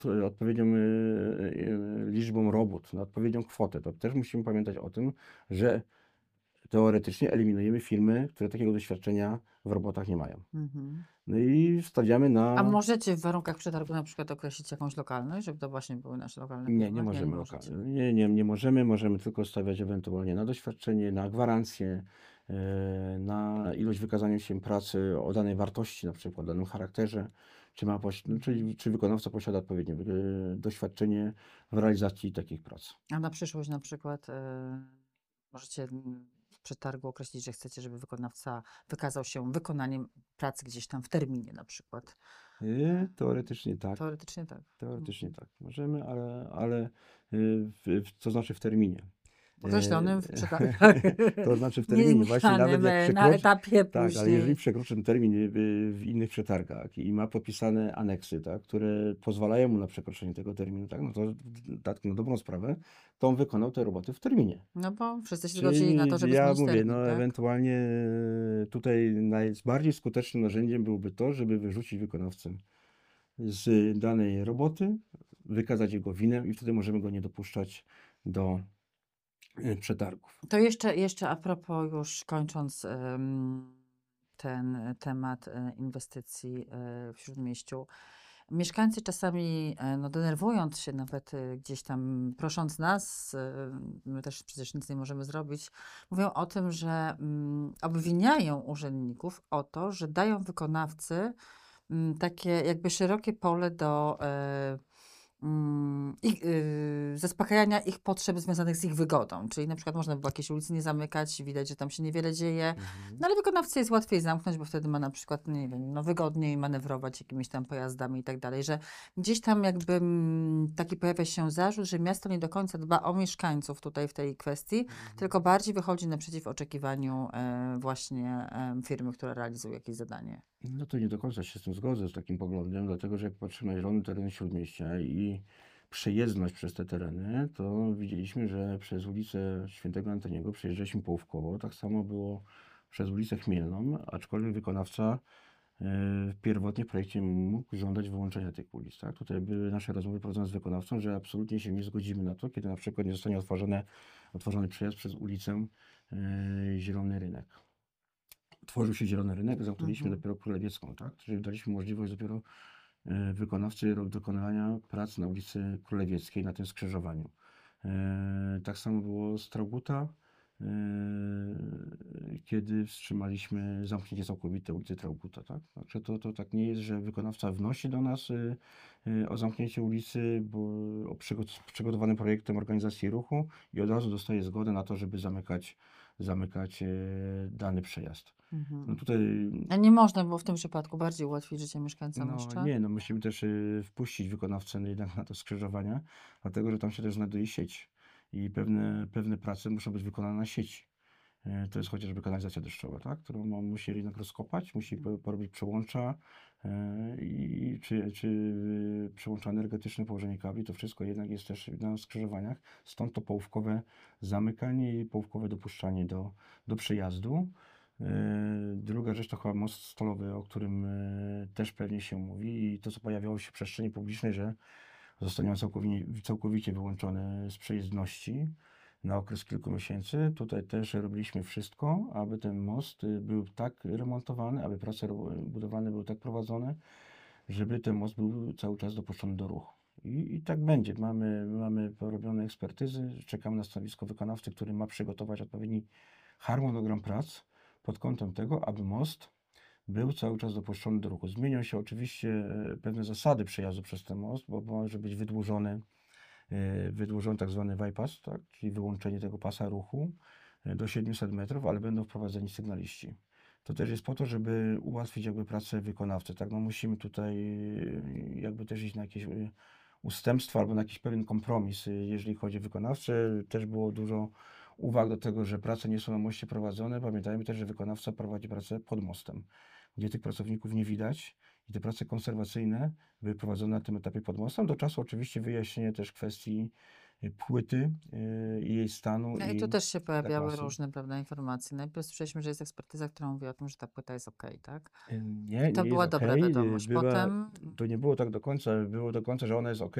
odpowiednią liczbą robót, na odpowiednią kwotę, to też musimy pamiętać o tym, że teoretycznie eliminujemy firmy, które takiego doświadczenia w robotach nie mają. Mhm. No i stawiamy A na... możecie w warunkach przetargu na przykład określić jakąś lokalność, żeby to właśnie były nasze lokalne Nie, nie firmy? Nie, nie możemy możecie. lokalnie. Nie możemy. Możemy tylko stawiać ewentualnie na doświadczenie, na gwarancję, na ilość wykazania się pracy o danej wartości, na przykład o danym charakterze, czy ma, no, Mhm. czyli czy wykonawca posiada odpowiednie doświadczenie w realizacji takich prac. A na przyszłość na przykład możecie w przetargu określić, że chcecie, żeby wykonawca wykazał się wykonaniem pracy gdzieś tam w terminie na przykład. Teoretycznie tak. Teoretycznie tak. Teoretycznie Mhm. tak. Możemy, ale to znaczy w terminie. Określonym w E, przetargu. To znaczy w terminie. Właśnie nawet Niezmienionym jak na przekroczy, etapie tak, ale jeżeli później. przekroczy ten termin w innych przetargach i ma podpisane aneksy, tak, które pozwalają mu na przekroczenie tego terminu, tak, no to tak na dobrą sprawę, to on wykonał te roboty w terminie. No bo wszyscy się zgodzili na to, Czyli żeby ja zmienić mówię, termin, no tak? ewentualnie tutaj najbardziej skutecznym narzędziem byłoby to, żeby wyrzucić wykonawcę z danej roboty, wykazać jego winę i wtedy możemy go nie dopuszczać do przetargów. To jeszcze a propos, już kończąc ten temat inwestycji w Śródmieściu. Mieszkańcy czasami, no denerwując się nawet gdzieś tam, prosząc nas, my też przecież nic nie możemy zrobić, mówią o tym, że obwiniają urzędników o to, że dają wykonawcy takie jakby szerokie pole do zaspokajania ich potrzeb związanych z ich wygodą. Czyli na przykład można by było jakiejś ulicy nie zamykać, widać, że tam się niewiele dzieje, Mhm. no ale wykonawcy jest łatwiej zamknąć, bo wtedy ma na przykład, nie wiem, no wygodniej manewrować jakimiś tam pojazdami i tak dalej, że gdzieś tam jakby taki pojawia się zarzut, że miasto nie do końca dba o mieszkańców tutaj w tej kwestii, Mhm. tylko bardziej wychodzi naprzeciw oczekiwaniu właśnie firmy, która realizuje jakieś zadanie. No to nie do końca się z tym zgodzę, z takim poglądem, dlatego że jak patrzymy na zielone tereny Śródmieścia i przejezdność przez te tereny, to widzieliśmy, że przez ulicę Świętego Antoniego przejeżdżaliśmy połówkowo. Tak samo było przez ulicę Chmielną, aczkolwiek wykonawca pierwotnie w projekcie mógł żądać wyłączenia tych ulic. Tak? Tutaj były nasze rozmowy prowadzone z wykonawcą, że absolutnie się nie zgodzimy na to, kiedy na przykład nie zostanie otworzony przejazd przez ulicę Zielony Rynek. Tworzył się Zielony Rynek, zamknęliśmy Mhm. dopiero Królewiecką, tak? Czyli daliśmy możliwość dopiero wykonawcy dokonywania prac na ulicy Królewieckiej, na tym skrzyżowaniu. Tak samo było z Traugutta, kiedy wstrzymaliśmy zamknięcie całkowite ulicy Traugutta, tak? Także to tak nie jest, że wykonawca wnosi do nas o zamknięcie ulicy, bo przygotowanym projektem organizacji ruchu i od razu dostaje zgodę na to, żeby zamykać dany przejazd. No Mhm. tutaj, A nie można było w tym przypadku bardziej ułatwić życie mieszkańcom no jeszcze? nie, no musimy też wpuścić wykonawcę jednak na to skrzyżowania, dlatego że tam się też znajduje sieć i pewne prace muszą być wykonane na sieci. To jest chociażby kanalizacja deszczowa, tak? Którą on musi jednak rozkopać, musi porobić przełącza i czy przełącza energetyczne, położenie kabli, to wszystko jednak jest też na skrzyżowaniach, stąd to połówkowe zamykanie i połówkowe dopuszczanie do przejazdu. Druga rzecz to chyba most stolowy, o którym też pewnie się mówi i to, co pojawiało się w przestrzeni publicznej, że zostanie on całkowicie wyłączony z przejezdności na okres kilku miesięcy. Tutaj też robiliśmy wszystko, aby ten most był tak remontowany, aby prace budowane były tak prowadzone, żeby ten most był cały czas dopuszczony do ruchu. I tak będzie. Mamy porobione ekspertyzy, czekamy na stanowisko wykonawcy, który ma przygotować odpowiedni harmonogram prac pod kątem tego, aby most był cały czas dopuszczony do ruchu. Zmienią się oczywiście pewne zasady przejazdu przez ten most, bo może być wydłużony tak zwany bypass, tak, czyli wyłączenie tego pasa ruchu do 700 metrów, ale będą wprowadzeni sygnaliści. To też jest po to, żeby ułatwić jakby pracę wykonawcy, tak, no musimy tutaj jakby też iść na jakieś ustępstwa albo na jakiś pewien kompromis, jeżeli chodzi o wykonawcę. Też było dużo uwag do tego, że prace nie są na moście prowadzone. Pamiętajmy też, że wykonawca prowadzi pracę pod mostem, gdzie tych pracowników nie widać i te prace konserwacyjne były prowadzone na tym etapie pod mostem, do czasu oczywiście wyjaśnienia też kwestii płyty i jej stanu No i tu i też się pojawiały zapasu. różne, prawda, informacje. Najpierw słyszeliśmy, że jest ekspertyza, która mówi o tym, że ta płyta jest okej, tak? I Nie, to nie jest była dobra okej. wiadomość. Była Potem to nie było tak do końca, było do końca, że ona jest okej.